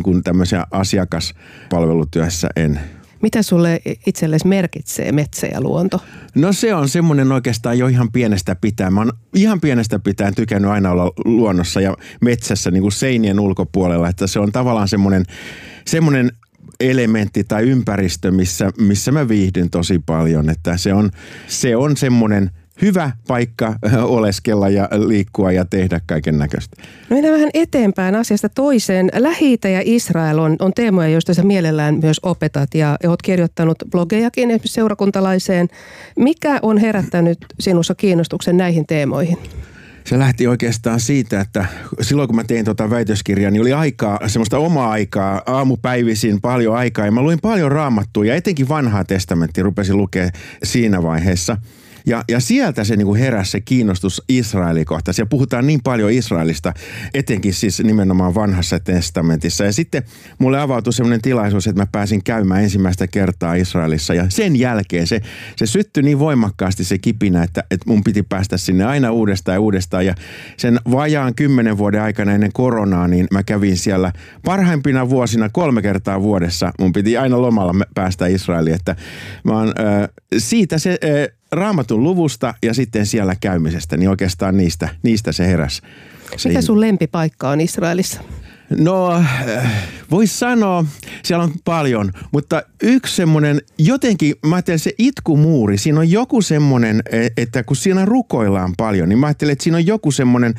kuin tämmöisiä asiakaspalvelutyössä en. Mitä sulle itsellesi merkitsee metsä ja luonto? No se on semmoinen oikeastaan jo ihan pienestä pitäen. Mä oon ihan pienestä pitäen tykännyt aina olla luonnossa ja metsässä niin kuin seinien ulkopuolella. Että se on tavallaan semmoinen elementti tai ympäristö, missä mä viihdyn tosi paljon. Että se on semmoinen hyvä paikka oleskella ja liikkua ja tehdä kaiken näköistä. No mennään vähän eteenpäin asiasta toiseen. Lähi-Itä ja Israel on teemoja, joista sä mielellään myös opetat ja oot kirjoittanut blogejakin esimerkiksi Seurakuntalaiseen. Mikä on herättänyt sinussa kiinnostuksen näihin teemoihin? Se lähti oikeastaan siitä, että silloin kun mä tein väitöskirjaa, niin oli aikaa, semmoista omaa aikaa, aamupäivisin paljon aikaa ja mä luin paljon Raamattua ja etenkin Vanhaa testamenttia rupesin lukea siinä vaiheessa. Ja sieltä se niinku heräsi se kiinnostus Israelin kohtaan. Siellä puhutaan niin paljon Israelista, etenkin siis nimenomaan Vanhassa testamentissa. Ja sitten mulle avautui semmoinen tilaisuus, että mä pääsin käymään ensimmäistä kertaa Israelissa. Ja sen jälkeen se syttyi niin voimakkaasti se kipinä, että mun piti päästä sinne aina uudestaan ja uudestaan. Ja sen vajaan 10 vuoden aikana ennen koronaa, niin mä kävin siellä parhaimpina vuosina 3 kertaa vuodessa. Mun piti aina lomalla päästä Israeliin, että mä oon siitä se Raamatun luvusta ja sitten siellä käymisestä, niin oikeastaan niistä se heräsi. Mikä sun lempipaikka on Israelissa? No, voisi sanoa, siellä on paljon, mutta yksi semmoinen, jotenkin mä ajattelen se itkumuuri, siinä on joku semmoinen, että kun siinä rukoillaan paljon, niin mä ajattelen, että siinä on joku semmoinen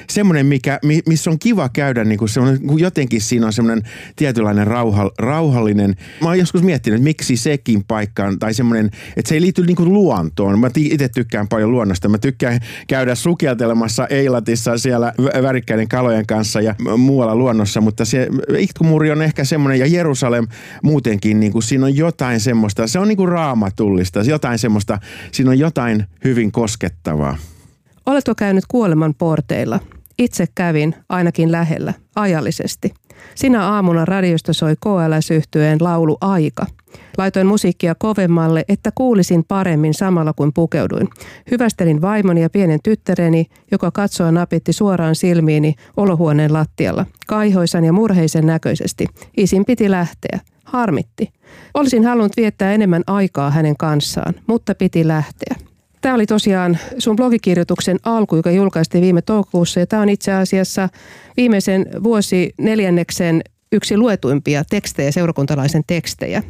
missä on kiva käydä, niin kuin jotenkin siinä on semmoinen tietynlainen rauhallinen. Mä oon joskus miettinyt, että miksi sekin paikka on, tai semmoinen, että se ei liity niin kuin luontoon. Mä itse tykkään paljon luonnosta. Mä tykkään käydä sukeltelemassa Eilatissa siellä värikkäiden kalojen kanssa ja muualla luonnossa. Mutta se itkumuuri on ehkä semmoinen, ja Jerusalem muutenkin, niin kuin siinä on jotain semmoista, se on niin kuin raamatullista, jotain semmoista, siinä on jotain hyvin koskettavaa. Oletko käynyt kuoleman porteilla? Itse kävin, ainakin lähellä, ajallisesti. Sinä aamuna radiosta soi KLS-yhtyeen laulu Aika. Laitoin musiikkia kovemmalle, että kuulisin paremmin samalla kuin pukeuduin. Hyvästelin vaimoni ja pienen tyttäreni, joka katsoi napitti suoraan silmiini olohuoneen lattialla. Kaihoisan ja murheisen näköisesti. Isin piti lähteä. Harmitti. Olisin halunnut viettää enemmän aikaa hänen kanssaan, mutta piti lähteä. Tämä oli tosiaan sun blogikirjoituksen alku, joka julkaistiin viime toukokuussa, ja tämä on itse asiassa viimeisen vuosineljänneksen yksi luetuimpia tekstejä, Seurakuntalaisen tekstejä.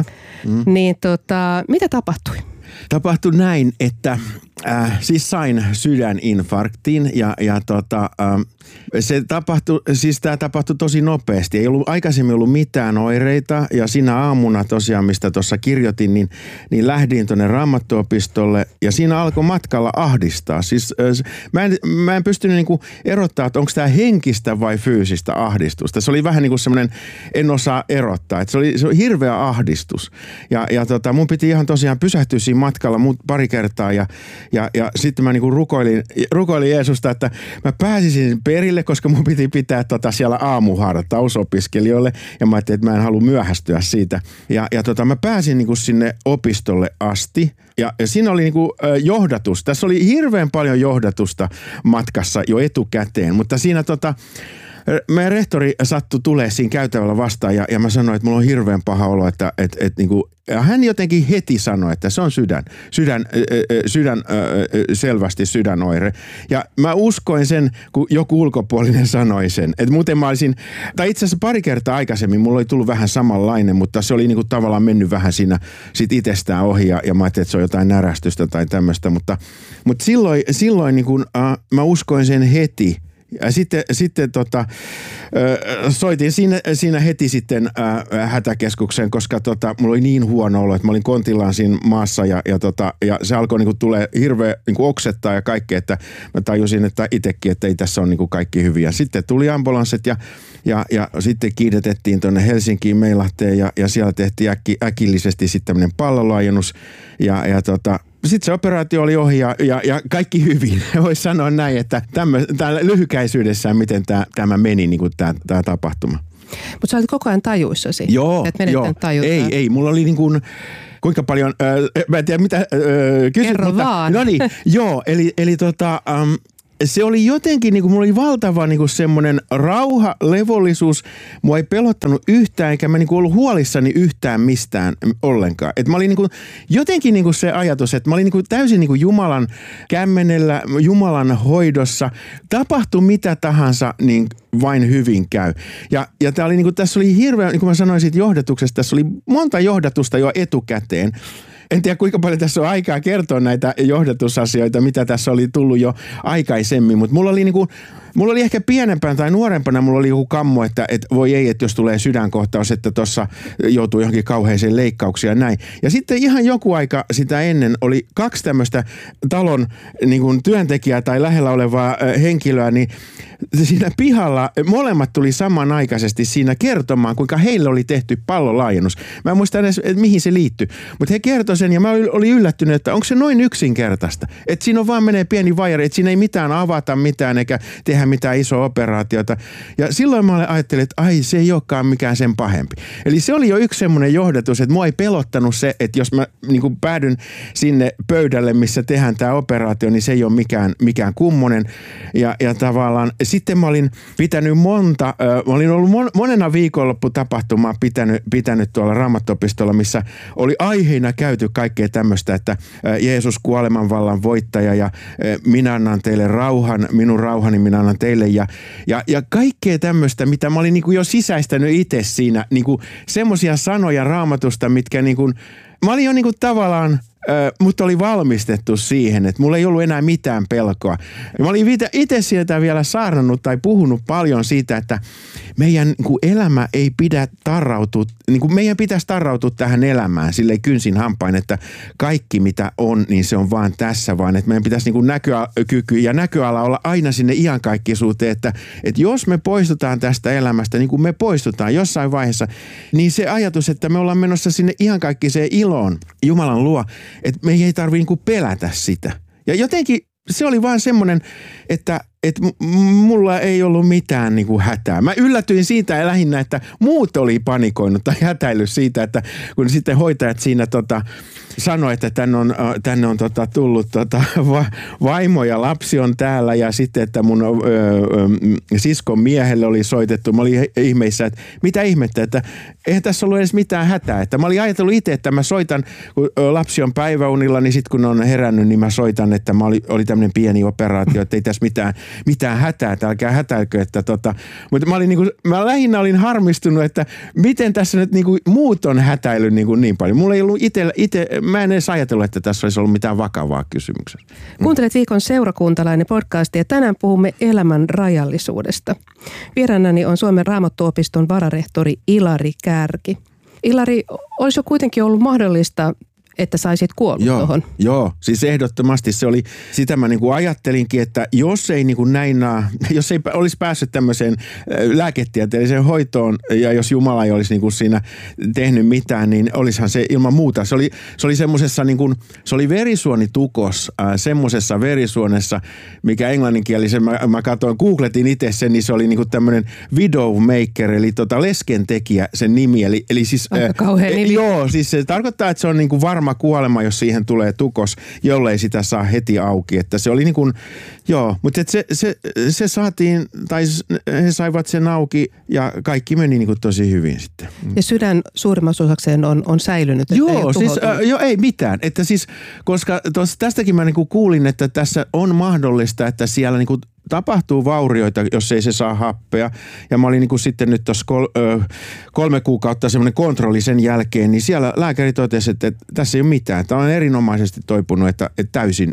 Niin mitä tapahtui? Tapahtui näin, että siis sain sydäninfarktin ja tämä tapahtui tosi nopeasti. Ei ollut aikaisemmin ollut mitään oireita ja siinä aamuna tosiaan, mistä tuossa kirjoitin, niin lähdin tuonne Raamattuopistolle ja siinä alkoi matkalla ahdistaa. Siis mä en pystynyt niinku erottaa, että onko tämä henkistä vai fyysistä ahdistusta. Se oli vähän niin kuin semmoinen, en osaa erottaa. Että se oli hirveä ahdistus. Ja mun piti ihan tosiaan pysähtyä siinä matkalla pari kertaa ja sitten mä niinku rukoilin Jeesusta, että mä pääsisin perille, koska mun piti pitää siellä aamuhartaus opiskelijoille ja mä ajattelin, että mä en halua myöhästyä siitä. Ja mä pääsin niinku sinne opistolle asti ja siinä oli niinku johdatus. Tässä oli hirveän paljon johdatusta matkassa jo etukäteen, mutta siinä meidän rehtori sattui tulee siinä käytävällä vastaan ja mä sanoin, että mulla on hirveän paha olo, että niinku, ja hän jotenkin heti sanoi, että se on selvästi sydänoire. Ja mä uskoin sen, kun joku ulkopuolinen sanoi sen. Että muuten mä olisin, tai itse asiassa pari kertaa aikaisemmin mulla oli tullut vähän samanlainen, mutta se oli niinku tavallaan mennyt vähän siinä sit itsestään ohi ja mä ajattelin, että se on jotain närästystä tai tämmöistä. Mutta silloin niinku, mä uskoin sen heti. Ja sitten soitin siinä heti sitten hätäkeskukseen, koska mulla oli niin huono olo, että mä olin kontillaan siinä maassa ja se alkoi niinku tulee hirveä niinku oksettaa ja kaikkea, että mä tajusin, että itsekin, että ei tässä ole niinku kaikki hyviä. Sitten tuli ambulanssit ja sitten kiidetettiin tuonne Helsinkiin Meilahteen ja siellä tehtiin äkillisesti sitten tämmöinen pallolaajennus ja sitten se operaatio oli ohi ja kaikki hyvin. Voisi sanoa näin, että tämä lyhykäisyydessään, miten tämä meni, niin kuin tämä tapahtuma. Mutta sä olit koko ajan tajuissasi. Joo. Ei. Mulla oli niin kuin, kuinka paljon, mä en tiedä mitä kysyt. Kerro vaan. No niin, joo. Eli se oli jotenkin, niin kuin, mulla oli valtava niin kuin semmoinen rauha, levollisuus. Mua ei pelottanut yhtään, eikä mä niin kuin ollut huolissani yhtään mistään ollenkaan. Et mä olin niin kuin, jotenkin niin kuin se ajatus, että mä olin niin kuin täysin niin kuin Jumalan kämmenellä, Jumalan hoidossa. Tapahtui mitä tahansa, niin vain hyvin käy. Ja tää oli, niin kuin, tässä oli hirveä, niin kuin mä sanoin siitä johdatuksesta, tässä oli monta johdatusta jo etukäteen. En tiedä, kuinka paljon tässä on aikaa kertoa näitä johdatusasioita, mitä tässä oli tullut jo aikaisemmin, mutta mulla oli ehkä pienempänä tai nuorempana, mulla oli joku kammo, että voi ei, että jos tulee sydänkohtaus, että tuossa joutuu johonkin kauheeseen leikkauksia ja näin. Ja sitten ihan joku aika sitä ennen oli 2 tämmöistä talon niin kuin työntekijää tai lähellä olevaa henkilöä, niin siinä pihalla molemmat tuli samanaikaisesti siinä kertomaan, kuinka heille oli tehty pallolaajennus. Mä en muista edes, että mihin se liittyi, mutta he kertoi sen ja mä olin yllättynyt, että onko se noin yksinkertaista. Että siinä on vaan menee pieni vajari, että siinä ei mitään avata mitään eikä tehdä mitään isoa operaatiota. Ja silloin mä ajattelin, että ai se ei olekaan mikään sen pahempi. Eli se oli jo yksi semmoinen johdatus, että mua ei pelottanut se, että jos mä niin kuin päädyn sinne pöydälle, missä tehdään tämä operaatio, niin se ei ole mikään kummonen. Ja tavallaan sitten mä olin pitänyt mä olin ollut monena viikonlopputapahtumaa pitänyt tuolla Raamattuopistolla, missä oli aiheina käyty kaikkea tämmöistä, että Jeesus kuolemanvallan voittaja ja minä annan teille rauhan, minun rauhani minä annan teille ja kaikkea tämmöistä, mitä mä olin niin kuin jo sisäistänyt itse siinä, niin kuin semmoisia sanoja Raamatusta, mitkä niin kuin, mä olin jo niin kuin tavallaan mutta oli valmistettu siihen, että mulla ei ollut enää mitään pelkoa. Mä olin itse sieltä vielä saarnannut tai puhunut paljon siitä, että meidän elämä ei pidä tarrautua, meidän pitäisi tarrautua tähän elämään silleen kynsin hampain, että kaikki mitä on, niin se on vaan tässä, vaan että meidän pitäisi näkökyky ja näköala olla aina sinne iankaikkisuuteen, että jos me poistutaan tästä elämästä, niin kuin me poistutaan jossain vaiheessa, niin se ajatus, että me ollaan menossa sinne iankaikkiseen iloon Jumalan luo, että me ei tarvitse pelätä sitä. Ja jotenkin se oli vaan semmoinen, että mulla ei ollut mitään hätää. Mä yllätyin siitä lähinnä, että muut oli panikoinut tai hätäillyt siitä, että kun sitten hoitajat siinä sanoi, että tänne on tullut vaimo ja lapsi on täällä ja sitten, että mun siskon miehelle oli soitettu. Mä olin ihmeissä, että mitä ihmettä, että eihän tässä ollut edes mitään hätää. Että mä olin ajatellut itse, että mä soitan, kun lapsi on päiväunilla, niin sitten kun on herännyt, niin mä soitan, että oli tämmöinen pieni operaatio, että ei tässä mitään hätää, että älkää hätäilkö. Mutta mä lähinnä olin harmistunut, että miten tässä nyt muut on hätäillyt niin paljon. Mulla ei ollut itse mä en edes ajatellut, että tässä olisi ollut mitään vakavaa kysymyksessä. Kuuntelet Viikon seurakuntalainen podcastia ja tänään puhumme elämän rajallisuudesta. Vieraanani on Suomen Raamattuopiston vararehtori Ilari Kärki. Ilari, olisi jo kuitenkin ollut mahdollista, että saisit kuollut tuohon. Joo, siis ehdottomasti se oli, sitä mä ajattelinkin, että jos ei jos ei olisi päässyt tämmöiseen lääketieteelliseen hoitoon ja jos Jumala ei olisi siinä tehnyt mitään, niin olisihan se ilman muuta. Se oli semmoisessa se oli verisuonitukos, semmoisessa verisuonessa, mikä englanninkielisen, mä katsoin, googletin itse sen, niin se oli tämmöinen widowmaker, eli leskentekijä sen nimi. Eli siis, aika kauhea nimi. Joo, siis se tarkoittaa, että se on varma kuolema, jos siihen tulee tukos, jollei sitä saa heti auki. Että se oli mutta se saatiin, tai he saivat sen auki ja kaikki meni tosi hyvin sitten. Ja sydän suurimmaksi osakseen on säilynyt. Joo, ei mitään. Että siis, koska tästäkin mä kuulin, että tässä on mahdollista, että siellä tapahtuu vaurioita, jos ei se saa happea. Ja mä olin sitten nyt tuossa 3 kuukautta semmoinen kontrolli sen jälkeen, niin siellä lääkäri totesi, että tässä ei ole mitään. Tämä on erinomaisesti toipunut, että täysin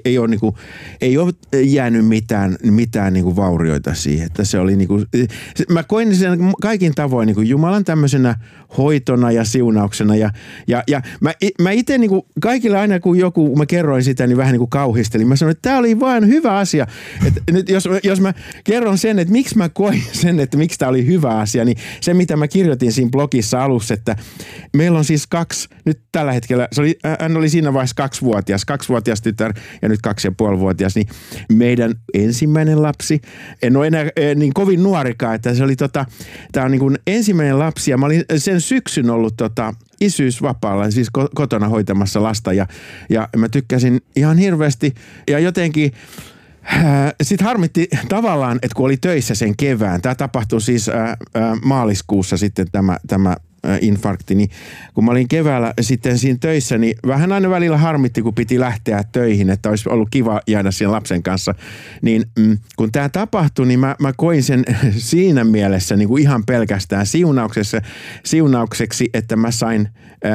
ei ole jäänyt mitään vaurioita siihen. Että se oli mä koin sen kaikin tavoin Jumalan tämmöisenä hoitona ja siunauksena. Ja mä itse kaikille aina kun mä kerroin sitä, niin vähän kauhistelin. Mä sanoin, että tämä oli vaan hyvä asia. Että nyt jos mä kerron sen, että miksi mä koin sen, että miksi tämä oli hyvä asia, niin se mitä mä kirjoitin siinä blogissa alussa, että meillä on siis 2, nyt tällä hetkellä, hän oli siinä vaiheessa 2-vuotias tytär ja nyt 2,5-vuotias, niin meidän ensimmäinen lapsi, en ole enää niin kovin nuorikaan, että se oli tämä on ensimmäinen lapsi ja mä olin sen syksyn ollut isyysvapaalla, siis kotona hoitamassa lasta ja mä tykkäsin ihan hirveästi ja jotenkin Sitten harmitti tavallaan, että kun oli töissä sen kevään, tämä tapahtui siis maaliskuussa sitten tämä infarkti, niin kun mä olin keväällä sitten siinä töissä, niin vähän aina välillä harmitti, kun piti lähteä töihin, että olisi ollut kiva jäädä siellä lapsen kanssa. Niin kun tämä tapahtui, niin mä koin sen siinä mielessä niin kuin ihan pelkästään siunaukseksi, että mä sain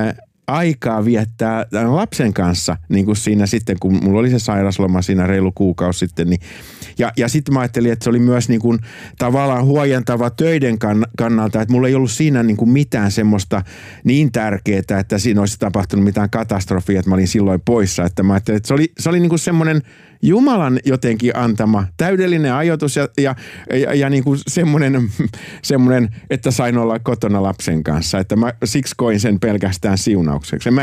aikaa viettää lapsen kanssa, niin kuin siinä sitten, kun mulla oli se sairasloma siinä reilu kuukausi sitten, niin ja sitten mä ajattelin, että se oli myös niin kuin tavallaan huojentava töiden kannalta, että mulla ei ollut siinä niin kuin mitään semmoista niin tärkeää, että siinä olisi tapahtunut mitään katastrofia, että mä olin silloin poissa, että mä ajattelin, että se oli niin kuin semmoinen Jumalan jotenkin antama täydellinen ajoitus ja niin kuin semmoinen, että sain olla kotona lapsen kanssa, että mä siksi koin sen pelkästään siunaukseksi.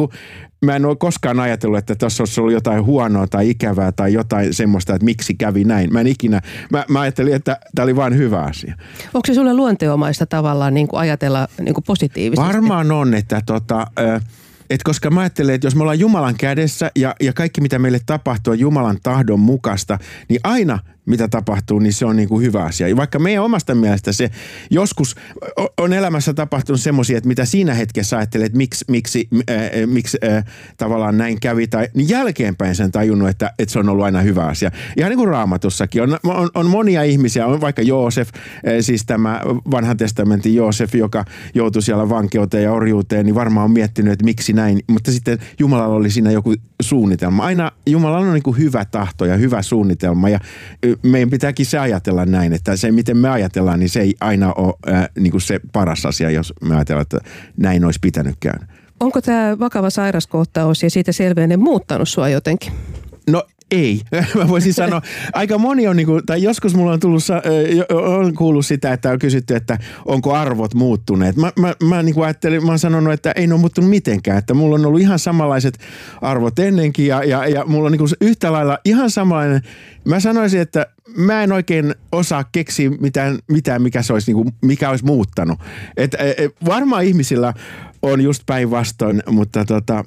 Mä en ole koskaan ajatellut, että tuossa olisi ollut jotain huonoa tai ikävää tai jotain semmoista, että miksi kävi näin. Mä ajattelin, että tämä oli vain hyvä asia. Onko se sulle luonteomaista tavallaan niin kuin ajatella niin kuin positiivisesti? Varmaan on, että koska mä ajattelen, että jos me ollaan Jumalan kädessä ja kaikki mitä meille tapahtuu on Jumalan tahdon mukaista, niin aina mitä tapahtuu, niin se on niin kuin hyvä asia. Ja vaikka meidän omasta mielestä se joskus on elämässä tapahtunut semmoisia, että mitä siinä hetkessä ajattelee, että miksi tavallaan näin kävi, niin jälkeenpäin sen tajunnut, että se on ollut aina hyvä asia. Ihan niin kuin Raamatussakin on monia ihmisiä, on vaikka Joosef, siis tämä vanhan testamentin Joosef, joka joutui siellä vankeuteen ja orjuuteen, niin varmaan on miettinyt, että miksi näin, mutta sitten Jumalalla oli siinä joku suunnitelma. Aina Jumalalla on niin kuin hyvä tahto ja hyvä suunnitelma ja meidän pitääkin se ajatella näin, että se miten me ajatellaan, niin se ei aina ole niin kuin se paras asia, jos me ajatellaan, että näin olisi pitänyt käydä. Onko tämä vakava sairaskohtaus ja siitä selviäminen muuttanut sua jotenkin? No ei. Mä voisin sanoa, aika moni on niinku, tai joskus mulla on tullut, on kuullut sitä, että on kysytty, että onko arvot muuttuneet. Mä niinku ajattelin, mä oon sanonut, että ei ne ole muuttunut mitenkään, että mulla on ollut ihan samanlaiset arvot ennenkin ja mulla on niinku yhtä lailla ihan samanlainen. Mä sanoisin, että mä en oikein osaa keksiä mitään mikä se olisi, niinku, mikä olisi muuttanut. Varmaan ihmisillä on just päinvastoin, mutta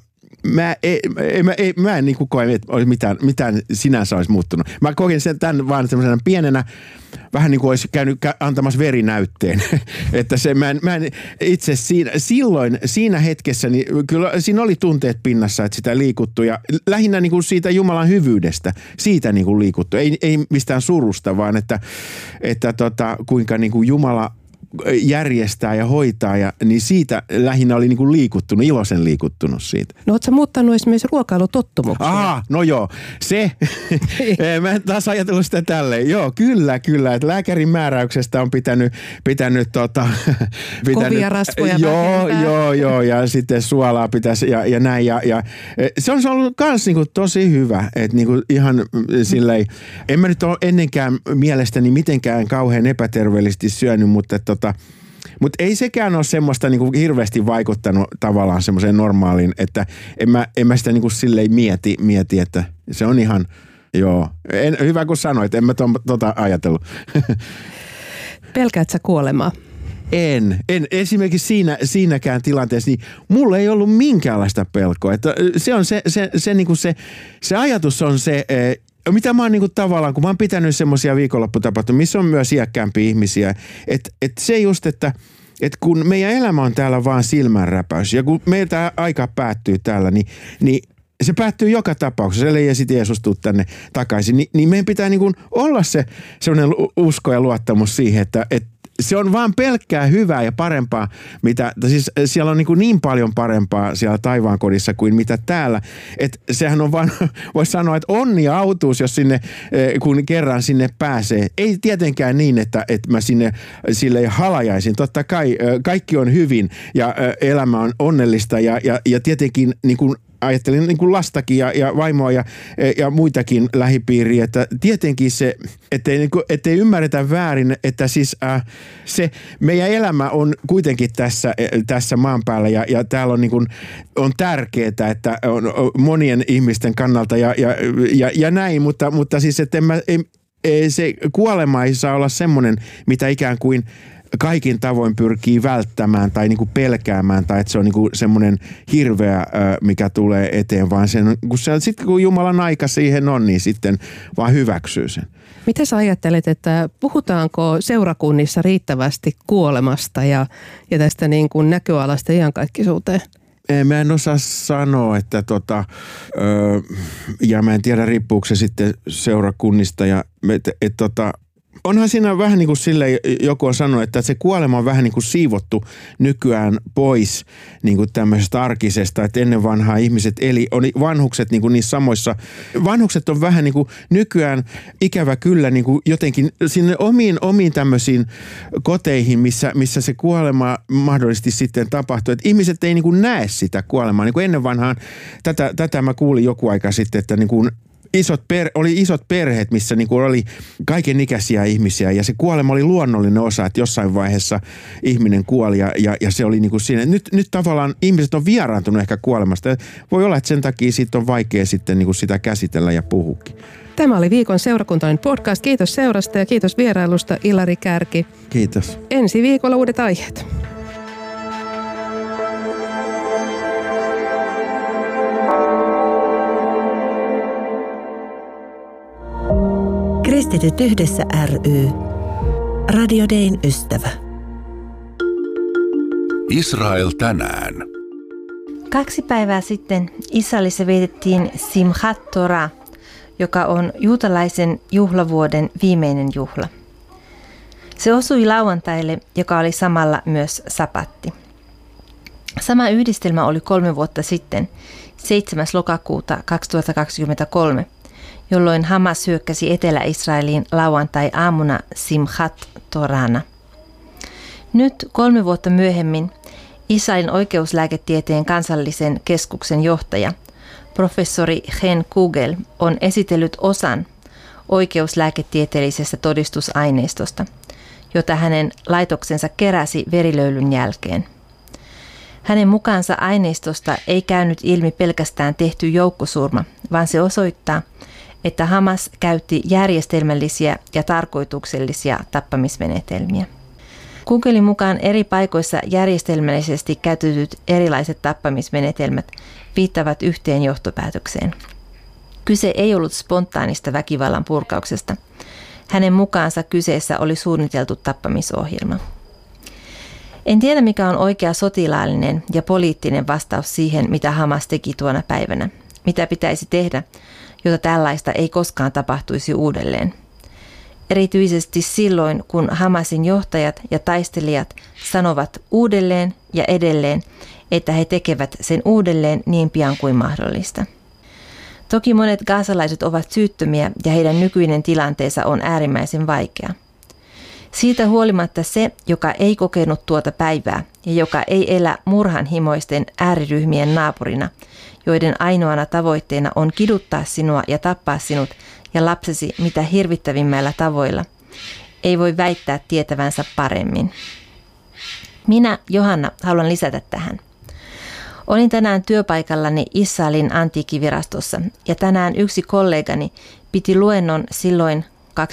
Mä en niin kuin koe, että olisi mitään sinänsä olisi muuttunut. Mä koen sen tämän vaan semmoisena pienenä, vähän niin kuin olisi käynyt antamassa verinäytteen. Että mä en itse siinä hetkessä, niin kyllä siinä oli tunteet pinnassa, että sitä liikuttu ja lähinnä niin kuin siitä Jumalan hyvyydestä, siitä niin kuin liikuttu. Ei mistään surusta, vaan että kuinka niin kuin Jumala järjestää ja hoitaa, niin siitä lähinnä oli niinku liikuttunut, iloisen liikuttunut siitä. No ootko sä muuttanut esimerkiksi ruokailutottumuksia? No joo, se. Mä en taas ajatellut sitä tälleen. Joo, kyllä, että lääkärin määräyksestä on pitänyt kovia rasvoja Joo, ja sitten suolaa pitäisi ja näin. Ja se on ollut kans niinku tosi hyvä, että niinku ihan silleen, en mä nyt ole ennenkään mielestäni mitenkään kauhean epäterveellisesti syönyt, mutta ei sekään ole semmoista niinku hirveästi vaikuttanut tavallaan semmoiseen normaaliin, että en mä sitä niinku silleen mieti, että se on ihan, joo. Hyvä kun sanoit, en mä ajatellut. Pelkäät sä kuolemaa? En. Esimerkiksi siinäkään tilanteessa, niin mulla ei ollut minkäänlaista pelkoa. Että se ajatus on se, mitä mä oon niinku tavallaan, kun mä oon pitänyt semmoisia viikonlopputapahtumia, missä on myös iäkkäämpiä ihmisiä, että se just, että kun meidän elämä on täällä vaan silmänräpäys ja kun meiltä aika päättyy täällä, niin se päättyy joka tapauksessa, ellei sitten Jeesus tuu tänne takaisin, niin meidän pitää niinku olla se semmoinen usko ja luottamus siihen, että se on vaan pelkkää hyvää ja parempaa, siis siellä on niin paljon parempaa siellä taivaankodissa kuin mitä täällä. Että sehän on vaan, voisi sanoa, että onni ja autuus, jos sinne, kun kerran sinne pääsee. Ei tietenkään niin, että mä sille halajaisin. Totta kai kaikki on hyvin ja elämä on onnellista ja tietenkin niin kuin ajattelin niin kuin lastakin ja vaimoa ja muitakin lähipiiriä, että tietenkin se, ettei ymmärretä väärin, että siis se meidän elämä on kuitenkin tässä maan päällä ja täällä on, niin kuin, on tärkeää, että on monien ihmisten kannalta ja näin, mutta siis, että se kuolema ei saa olla semmoinen, mitä ikään kuin kaikin tavoin pyrkii välttämään tai niin kuin pelkäämään tai että se on niin kuin semmoinen hirveä, mikä tulee eteen, vaan sitten kun Jumalan aika siihen on, niin sitten vaan hyväksyy sen. Mitä sä ajattelet, että puhutaanko seurakunnissa riittävästi kuolemasta ja tästä niin kuin näköalasta iankaikkisuuteen? Mä en osaa sanoa, että ja mä en tiedä riippuuko se sitten seurakunnista onhan siinä vähän niin kuin silleen, joku on sanonut, että se kuolema on vähän niin kuin siivottu nykyään pois niin kuin tämmöisestä arkisesta, että ennen vanhaa ihmiset oli vanhukset niin kuin niissä samoissa, vanhukset on vähän niin kuin nykyään ikävä kyllä niin kuin jotenkin sinne omiin tämmöisiin koteihin, missä se kuolema mahdollisesti sitten tapahtuu, että ihmiset ei niin kuin näe sitä kuolemaa, niin kuin ennen vanhaan, tätä mä kuulin joku aika sitten, että niin kuin oli isot perheet, missä niinku oli kaikenikäisiä ihmisiä ja se kuolema oli luonnollinen osa, että jossain vaiheessa ihminen kuoli ja se oli niinku siinä. Nyt tavallaan ihmiset on vieraantunut ehkä kuolemasta. Voi olla, että sen takia siitä on vaikea sitten niinku sitä käsitellä ja puhukin. Tämä oli viikon seurakuntalainen podcast. Kiitos seurasta ja kiitos vierailusta, Ilari Kärki. Kiitos. Ensi viikolla uudet aiheet. Kristityt yhdessä ry. Radio Dayn ystävä. Israel tänään. 2 päivää sitten Israelissa vietettiin Simchat Torah, joka on juutalaisen juhlavuoden viimeinen juhla. Se osui lauantaille, joka oli samalla myös sapatti. Sama yhdistelmä oli 3 vuotta sitten, 7. lokakuuta 2023, jolloin Hamas hyökkäsi Etelä-Israeliin lauantai-aamuna Simchat Torahna. Nyt 3 vuotta myöhemmin Israelin oikeuslääketieteen kansallisen keskuksen johtaja, professori Chen Kugel, on esitellyt osan oikeuslääketieteellisestä todistusaineistosta, jota hänen laitoksensa keräsi verilöylyn jälkeen. Hänen mukaansa aineistosta ei käynyt ilmi pelkästään tehty joukkosurma, vaan se osoittaa, että Hamas käytti järjestelmällisiä ja tarkoituksellisia tappamismenetelmiä. Kugelin mukaan eri paikoissa järjestelmällisesti käytetyt erilaiset tappamismenetelmät viittavat yhteen johtopäätökseen. Kyse ei ollut spontaanista väkivallan purkauksesta. Hänen mukaansa kyseessä oli suunniteltu tappamisohjelma. En tiedä, mikä on oikea sotilaallinen ja poliittinen vastaus siihen, mitä Hamas teki tuona päivänä. Mitä pitäisi tehdä, jotta tällaista ei koskaan tapahtuisi uudelleen. Erityisesti silloin, kun Hamasin johtajat ja taistelijat sanovat uudelleen ja edelleen, että he tekevät sen uudelleen niin pian kuin mahdollista. Toki monet gazalaiset ovat syyttömiä ja heidän nykyinen tilanteensa on äärimmäisen vaikea. Siitä huolimatta se, joka ei kokenut tuota päivää ja joka ei elä murhanhimoisten ääriryhmien naapurina, joiden ainoana tavoitteena on kiduttaa sinua ja tappaa sinut ja lapsesi mitä hirvittävimmällä tavoilla, ei voi väittää tietävänsä paremmin. Minä, Johanna, haluan lisätä tähän. Olin tänään työpaikallani Israelin antiikkivirastossa ja tänään yksi kollegani piti luennon silloin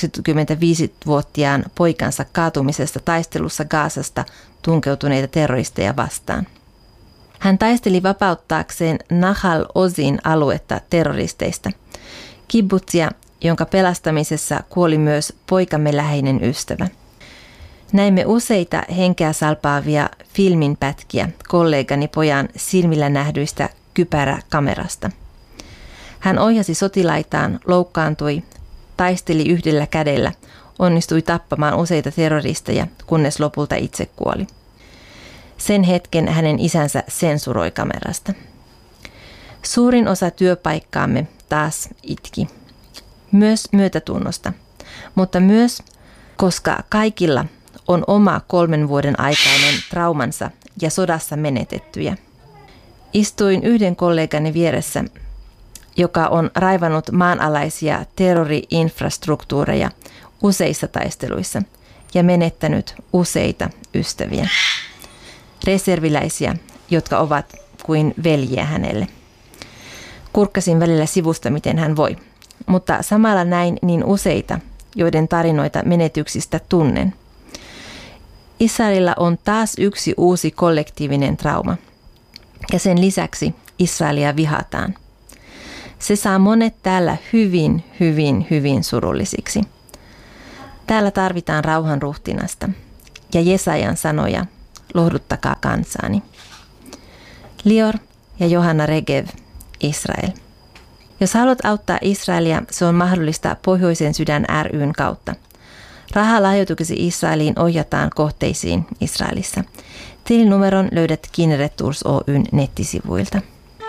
25-vuotiaan poikansa kaatumisesta taistelussa Gazasta tunkeutuneita terroristeja vastaan. Hän taisteli vapauttaakseen Nahal Ozin aluetta terroristeista, kibbutsia, jonka pelastamisessa kuoli myös poikamme läheinen ystävä. Näimme useita henkeä salpaavia filminpätkiä kollegani pojan silmillä nähdyistä kypäräkamerasta. Hän ohjasi sotilaitaan, loukkaantui, taisteli yhdellä kädellä, onnistui tappamaan useita terroristeja, kunnes lopulta itse kuoli. Sen hetken hänen isänsä sensuroi kamerasta. Suurin osa työpaikkaamme taas itki. Myös myötätunnosta, mutta myös, koska kaikilla on oma 3 vuoden aikainen traumansa ja sodassa menetettyjä. Istuin yhden kollegani vieressä, joka on raivannut maanalaisia terrori-infrastruktuureja useissa taisteluissa ja menettänyt useita ystäviä. Reserviläisiä, jotka ovat kuin veljiä hänelle. Kurkkasin välillä sivusta, miten hän voi, mutta samalla näin niin useita, joiden tarinoita menetyksistä tunnen. Israelilla on taas yksi uusi kollektiivinen trauma. Ja sen lisäksi Israelia vihataan. Se saa monet täällä hyvin surullisiksi. Täällä tarvitaan rauhanruhtinasta ja Jesajan sanoja, lohduttakaa kansaani. Lior ja Johanna Regev, Israel. Jos haluat auttaa Israelia, se on mahdollista Pohjoisen sydän ry:n kautta. Rahalahjoituksesi Israeliin ohjataan kohteisiin Israelissa. Tilinumeron löydät Kinneret Tours Oyn nettisivuilta.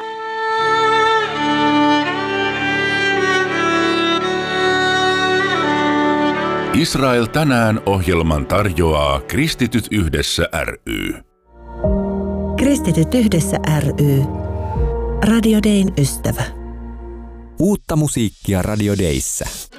Israel tänään -ohjelman tarjoaa Kristityt yhdessä ry. Kristityt yhdessä ry. Radio Dayn ystävä. Uutta musiikkia Radio Dayssä.